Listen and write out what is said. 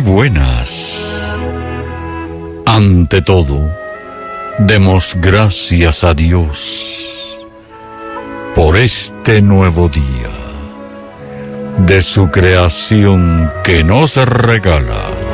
buenas. Ante todo, demos gracias a Dios por este nuevo día de su creación que nos regala.